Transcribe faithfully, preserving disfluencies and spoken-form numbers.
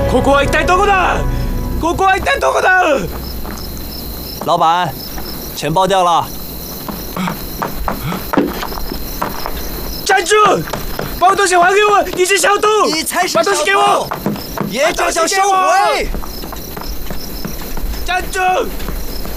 ここは一体どこだ？ここは一体どこだ？ 老板，钱包掉了。 站住！把东西还给我！你是小偷！ 你才是把东西给我！ 也叫叫收回！ 站住！